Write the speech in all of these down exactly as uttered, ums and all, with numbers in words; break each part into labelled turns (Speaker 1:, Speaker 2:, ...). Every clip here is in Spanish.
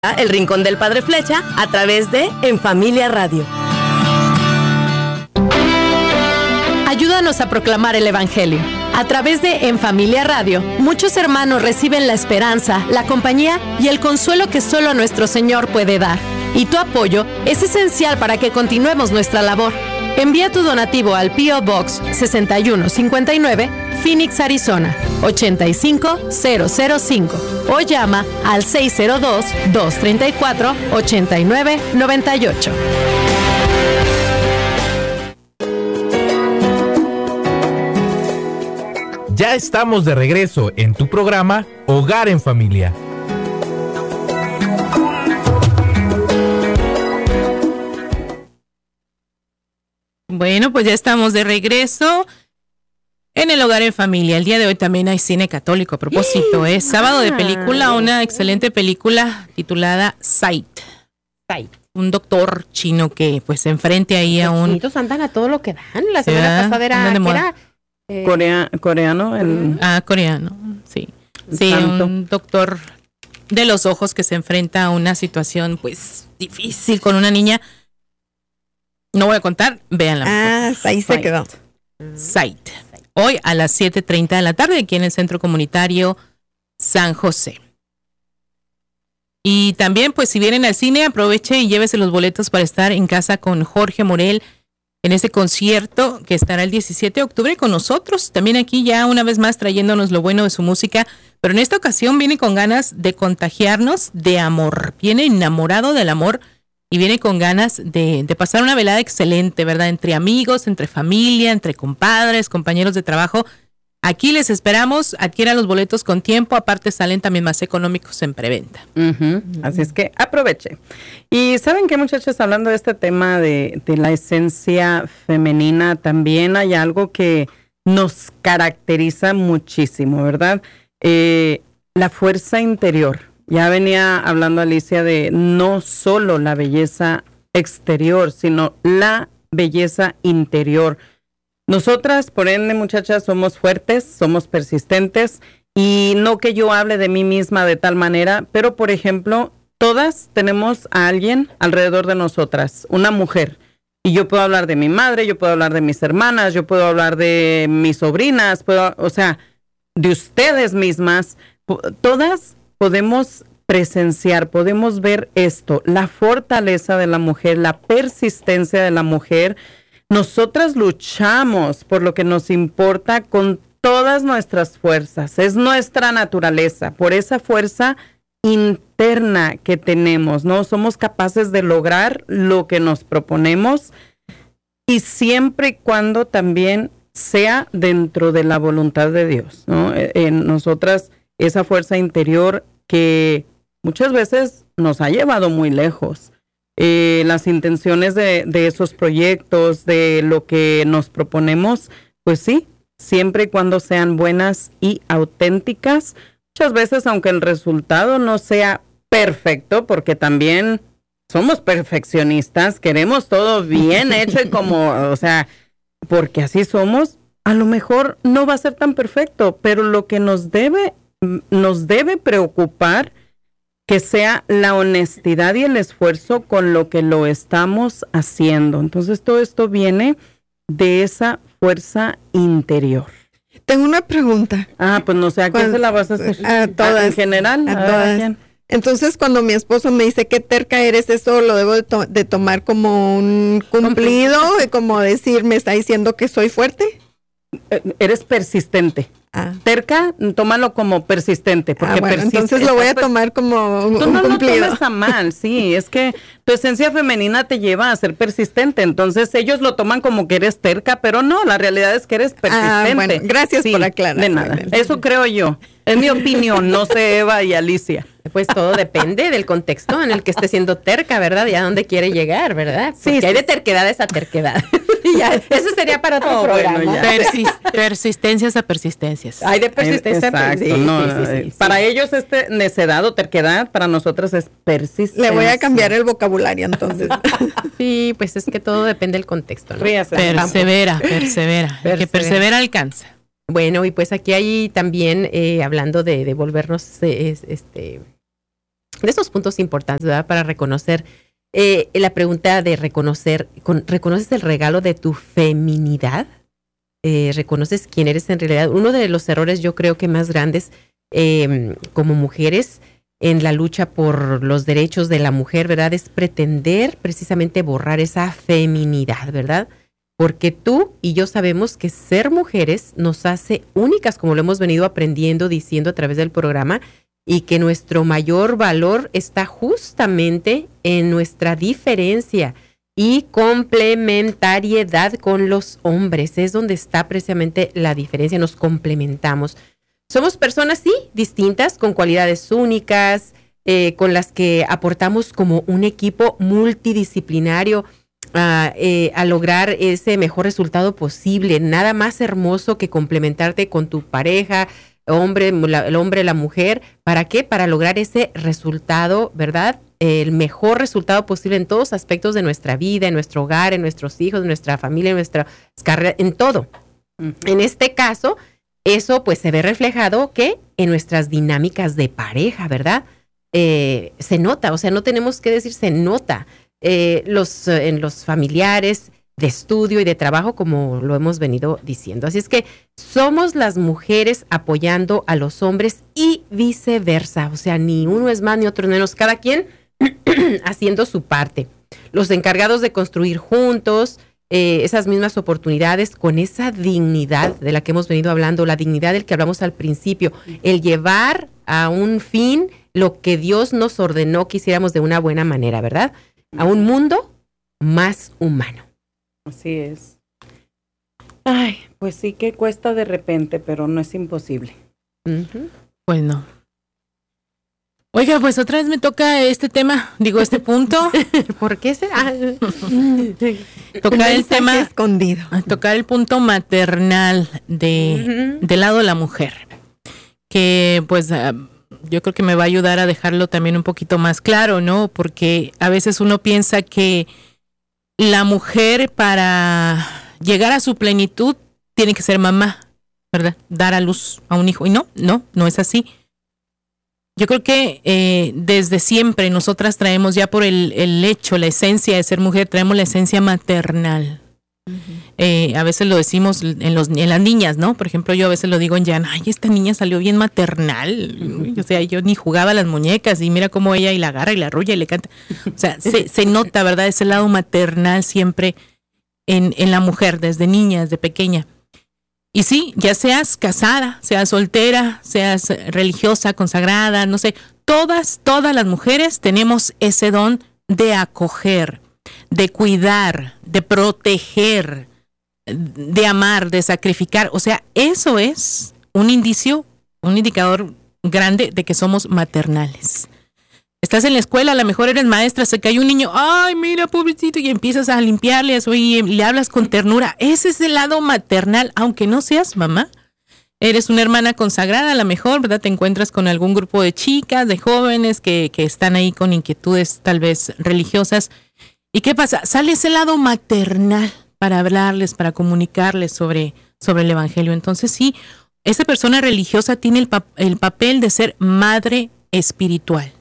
Speaker 1: El Rincón del Padre Flecha a través de En Familia Radio.
Speaker 2: Ayúdanos a proclamar el Evangelio. A través de En Familia Radio, muchos hermanos reciben la esperanza, la compañía y el consuelo que solo nuestro Señor puede dar. Y tu apoyo es esencial para que continuemos nuestra labor. Envía tu donativo al P O Box sesenta y uno cincuenta y nueve, Phoenix, Arizona, ochenta y cinco mil cinco o llama al seis cero dos, dos tres cuatro, ocho nueve nueve ocho.
Speaker 3: Ya estamos de regreso en tu programa Hogar en Familia.
Speaker 4: Bueno, pues ya estamos de regreso en el Hogar en Familia. El día de hoy también hay cine católico. A propósito, es sábado de película, una excelente película titulada Sight. Sight. Un doctor chino que pues se enfrente ahí a un...
Speaker 5: Los andan a todo lo que dan. La semana pasada era... era
Speaker 6: eh... Corea, coreano. El...
Speaker 4: Ah, coreano, sí. Sí, Santo. Un doctor de los ojos que se enfrenta a una situación pues difícil con una niña. No voy a contar, véanla.
Speaker 5: Ah, ahí se quedó.
Speaker 4: Sight. Hoy a las siete treinta de la tarde aquí en el Centro Comunitario San José. Y también, pues si vienen al cine, aproveche y llévese los boletos para estar en casa con Jorge Morel en ese concierto que estará el diecisiete de octubre con nosotros. También aquí ya una vez más trayéndonos lo bueno de su música, pero en esta ocasión viene con ganas de contagiarnos de amor. Viene enamorado del amor. Y viene con ganas de, de pasar una velada excelente, ¿verdad? Entre amigos, entre familia, entre compadres, compañeros de trabajo. Aquí les esperamos. Adquieran los boletos con tiempo. Aparte salen también más económicos en preventa.
Speaker 6: Uh-huh. Así es que aproveche. Y ¿saben qué, muchachos? Hablando de este tema de, de la esencia femenina, también hay algo que nos caracteriza muchísimo, ¿verdad? Eh, la fuerza interior. Ya venía hablando Alicia de no solo la belleza exterior, sino la belleza interior. Nosotras, por ende, muchachas, somos fuertes, somos persistentes, y no que yo hable de mí misma de tal manera, pero, por ejemplo, todas tenemos a alguien alrededor de nosotras, una mujer. Y yo puedo hablar de mi madre, yo puedo hablar de mis hermanas, yo puedo hablar de mis sobrinas, puedo, o sea, de ustedes mismas, todas podemos presenciar, podemos ver esto, la fortaleza de la mujer, la persistencia de la mujer. Nosotras luchamos por lo que nos importa con todas nuestras fuerzas, es nuestra naturaleza, por esa fuerza interna que tenemos, ¿no? Somos capaces de lograr lo que nos proponemos, y siempre y cuando también sea dentro de la voluntad de Dios, ¿no? En nosotras esa fuerza interior que muchas veces nos ha llevado muy lejos. Eh, las intenciones de, de esos proyectos, de lo que nos proponemos, pues sí, siempre y cuando sean buenas y auténticas. Muchas veces, aunque el resultado no sea perfecto, porque también somos perfeccionistas, queremos todo bien hecho y como, o sea, porque así somos, a lo mejor no va a ser tan perfecto, pero lo que nos debe nos debe preocupar que sea la honestidad y el esfuerzo con lo que lo estamos haciendo. Entonces, todo esto viene de esa fuerza interior.
Speaker 5: Tengo una pregunta.
Speaker 6: Ah, pues no sé, ¿a quién se la vas a hacer?
Speaker 5: A todas.
Speaker 6: ¿En general?
Speaker 5: A, a todas. ¿Quién? Entonces, cuando mi esposo me dice, qué terca eres, eso lo debo de, to- de tomar como un cumplido, como decir, me está diciendo que soy fuerte.
Speaker 6: Eres persistente. Ah. Terca, tómalo como persistente. Porque
Speaker 5: ah, bueno, persiste, entonces lo voy a tomar como un,
Speaker 6: tú
Speaker 5: un
Speaker 6: no
Speaker 5: cumplido.
Speaker 6: Lo tomes a mal, sí, es que tu esencia femenina te lleva a ser persistente, entonces ellos lo toman como que eres terca, pero no, la realidad es que eres persistente.
Speaker 5: Ah, bueno, gracias sí, por aclarar.
Speaker 6: De nada, eso creo yo, es mi opinión, no sé Eva y Alicia.
Speaker 5: Pues todo depende del contexto en el que esté siendo terca, ¿verdad? Y a dónde quiere llegar, ¿verdad? Porque sí, sí. Hay de terquedades a terquedad. Ya, eso sería para otro oh, programa. Bueno,
Speaker 4: Persist- persistencias a persistencias.
Speaker 5: Hay de persistencia.
Speaker 6: Exacto,
Speaker 5: sí,
Speaker 6: no,
Speaker 5: sí, sí, sí,
Speaker 6: para
Speaker 5: sí.
Speaker 6: ellos este necedad o terquedad, para nosotros es persistencia.
Speaker 5: Le voy a cambiar el vocabulario entonces. Sí, pues es que todo depende del contexto, ¿no?
Speaker 4: Ríase, persevera, persevera, persevera. Que persevera alcanza.
Speaker 5: Bueno, y pues aquí hay también, eh, hablando de, de volvernos eh, este
Speaker 7: de esos puntos importantes, ¿verdad? Para reconocer, eh, la pregunta de reconocer, con, ¿reconoces el regalo de tu feminidad? Eh, ¿Reconoces quién eres en realidad? Uno de los errores yo creo que más grandes eh, como mujeres en la lucha por los derechos de la mujer, ¿verdad? Es pretender precisamente borrar esa feminidad, ¿verdad? Porque tú y yo sabemos que ser mujeres nos hace únicas, como lo hemos venido aprendiendo, diciendo a través del programa, y que nuestro mayor valor está justamente en nuestra diferencia y complementariedad con los hombres. Es donde está precisamente la diferencia, nos complementamos. Somos personas, sí, distintas, con cualidades únicas, eh, con las que aportamos como un equipo multidisciplinario a, eh, a lograr ese mejor resultado posible. Nada más hermoso que complementarte con tu pareja, hombre, la, el hombre, la mujer. ¿Para qué? Para lograr ese resultado, ¿verdad? El mejor resultado posible en todos aspectos de nuestra vida, en nuestro hogar, en nuestros hijos, en nuestra familia, en nuestra carrera, en todo. Uh-huh. En este caso, eso pues se ve reflejado que en nuestras dinámicas de pareja, ¿verdad? Eh, se nota, o sea, no tenemos que decir, se nota eh, los, eh, en los familiares, de estudio y de trabajo, como lo hemos venido diciendo. Así es que somos las mujeres apoyando a los hombres y viceversa, o sea, ni uno es más ni otro menos, cada quien haciendo su parte. Los encargados de construir juntos Eh, esas mismas oportunidades con esa dignidad de la que hemos venido hablando, la dignidad del que hablamos al principio, el llevar a un fin lo que Dios nos ordenó que hiciéramos de una buena manera, ¿verdad? A un mundo más humano.
Speaker 6: Así es. Ay, pues sí que cuesta de repente, pero no es imposible.
Speaker 4: Uh-huh. Pues no. Oiga, pues otra vez me toca este tema, digo este punto.
Speaker 7: ¿Por qué será?
Speaker 4: Tocar el tema
Speaker 5: escondido.
Speaker 4: Tocar el punto maternal de uh-huh. del lado de la mujer. Que pues uh, yo creo que me va a ayudar a dejarlo también un poquito más claro, ¿no? Porque a veces uno piensa que la mujer para llegar a su plenitud tiene que ser mamá, ¿verdad? Dar a luz a un hijo. Y no, no, no es así. Yo creo que eh, desde siempre nosotras traemos ya por el, el hecho, la esencia de ser mujer, traemos la esencia maternal. Uh-huh. Eh, a veces lo decimos en, los, en las niñas, ¿no? Por ejemplo, yo a veces lo digo en Jan, ay, esta niña salió bien maternal. Uh-huh. O sea, yo ni jugaba a las muñecas y mira cómo ella y la agarra y la arrulla y le canta. O sea, se, se nota, ¿verdad? Ese lado maternal siempre en, en la mujer, desde niña, desde pequeña. Y sí, ya seas casada, seas soltera, seas religiosa, consagrada, no sé, todas, todas las mujeres tenemos ese don de acoger, de cuidar, de proteger, de amar, de sacrificar. O sea, eso es un indicio, un indicador grande de que somos maternales. Estás en la escuela, a lo mejor eres maestra, se cae un niño, ay, mira, pobrecito, y empiezas a limpiarle eso y le hablas con ternura. Ese es el lado maternal, aunque no seas mamá. Eres una hermana consagrada, a lo mejor, ¿verdad? Te encuentras con algún grupo de chicas, de jóvenes que, que están ahí con inquietudes tal vez religiosas. ¿Y qué pasa? Sale ese lado maternal para hablarles, para comunicarles sobre, sobre el evangelio. Entonces sí, esa persona religiosa tiene el, pa- el papel de ser madre espiritual.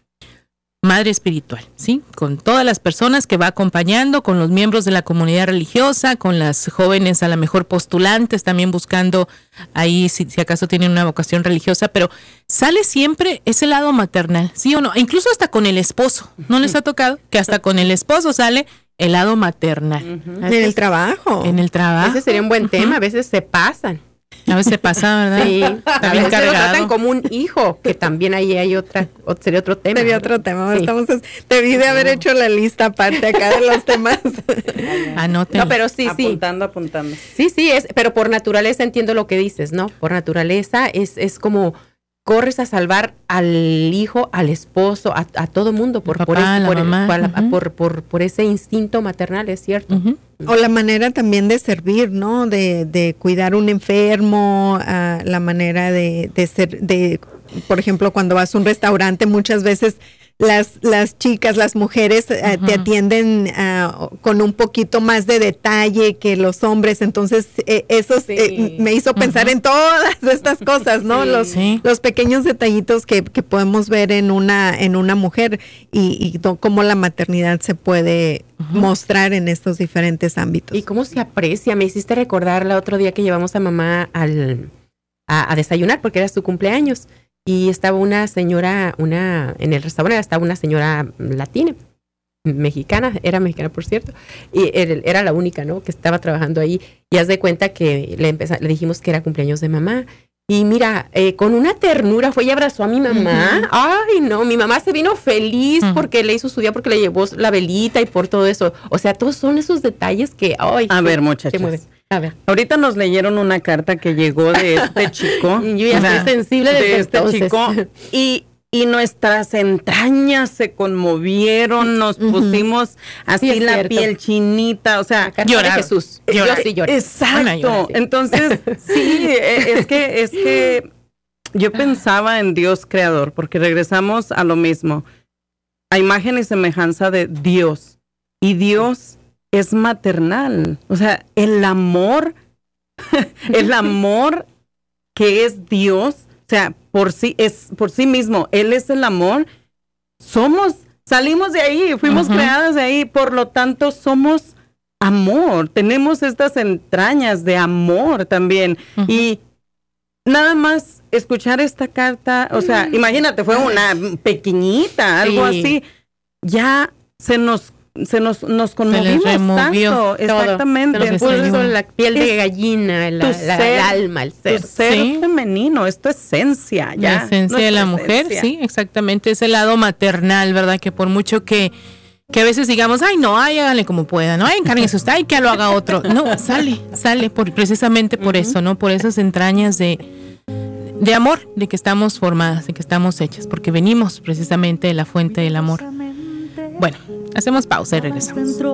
Speaker 4: Madre espiritual, ¿sí? Con todas las personas que va acompañando, con los miembros de la comunidad religiosa, con las jóvenes a lo mejor postulantes, también buscando ahí si, si acaso tienen una vocación religiosa, pero sale siempre ese lado maternal, ¿sí o no? Incluso hasta con el esposo, ¿no les ha tocado? Que hasta con el esposo sale el lado maternal.
Speaker 5: Uh-huh. En el trabajo.
Speaker 4: En el trabajo.
Speaker 7: Ese sería un buen tema, a veces se pasan.
Speaker 4: A veces se pasa, ¿verdad?
Speaker 7: Sí, a veces lo tratan como un hijo, que también ahí hay otra, sería otro tema.
Speaker 5: Sería otro tema. Sí. Estamos, debí de haber hecho la lista aparte acá de los temas.
Speaker 4: Anótenlo.
Speaker 7: No, pero sí, sí.
Speaker 6: Apuntando, apuntando.
Speaker 7: Sí, sí, es, pero por naturaleza entiendo lo que dices, ¿no? Por naturaleza es, es como corres a salvar al hijo, al esposo, a, a todo mundo por,
Speaker 4: papá,
Speaker 7: por, es,
Speaker 4: la
Speaker 7: por,
Speaker 4: mamá.
Speaker 7: por,
Speaker 4: Uh-huh.
Speaker 7: por, por, por ese instinto maternal, es cierto.
Speaker 4: Uh-huh.
Speaker 5: O la manera también de servir, ¿no? De, de cuidar un enfermo, uh, la manera de, de ser, de, por ejemplo, cuando vas a un restaurante, muchas veces las, las chicas, las mujeres uh, uh-huh. te atienden uh, con un poquito más de detalle que los hombres, entonces eh, eso sí. eh, me hizo pensar uh-huh. en todas estas cosas, ¿no? Sí. Los, sí. los pequeños detallitos que, que podemos ver en una, en una mujer y, y no, cómo la maternidad se puede uh-huh. mostrar en estos diferentes ámbitos.
Speaker 7: Y cómo se aprecia, me hiciste recordar la otro día que llevamos a mamá al, a, a desayunar porque era su cumpleaños. Y estaba una señora, una en el restaurante estaba una señora latina, mexicana, era mexicana por cierto, y era la única, ¿no?, que estaba trabajando ahí. Y haz de cuenta que le, empezó, le dijimos que era cumpleaños de mamá. Y mira, eh, con una ternura fue y abrazó a mi mamá. Uh-huh. Ay, no, mi mamá se vino feliz uh-huh. porque le hizo su día, porque le llevó la velita y por todo eso. O sea, todos son esos detalles que, ay.
Speaker 6: A ver, muchachos.
Speaker 7: A ver.
Speaker 6: Ahorita nos leyeron una carta que llegó de este chico.
Speaker 7: Yo ya estoy sensible desde
Speaker 6: de este
Speaker 7: entonces.
Speaker 6: chico. Y, y nuestras entrañas se conmovieron, nos uh-huh. pusimos así sí, la cierto. piel chinita, o sea,
Speaker 7: llorar de Jesús.
Speaker 6: Llorar. Yo sí lloré. Exacto. Llorar, sí. Entonces, sí, es que, es que yo pensaba en Dios creador, porque regresamos a lo mismo, a imagen y semejanza de Dios. Y Dios es maternal, o sea, el amor, el amor que es Dios, o sea, por sí es por sí mismo, Él es el amor. Somos, salimos de ahí, fuimos uh-huh. creadas de ahí, por lo tanto somos amor, tenemos estas entrañas de amor también. Uh-huh. Y nada más escuchar esta carta, o sea, imagínate, fue una pequeñita, algo sí. así, ya se nos se nos nos conmovimos tanto, exactamente.
Speaker 7: Se nos puso la piel de gallina, la, la, ser, el alma, el ser,
Speaker 6: tu ser ¿sí? femenino, es tu esencia, ya.
Speaker 4: La esencia de la esencia. Mujer, sí, exactamente, ese lado maternal, ¿verdad? Que por mucho que que a veces digamos, ay, no, ay, háganle como puedan, no, ay, encárguense usted, ay, que lo haga otro. No, sale, sale, por, precisamente por uh-huh. eso, ¿no? Por esas entrañas de de amor, de que estamos formadas, de que estamos hechas, porque venimos precisamente de la fuente del amor. Bueno, hacemos pausa y regresamos.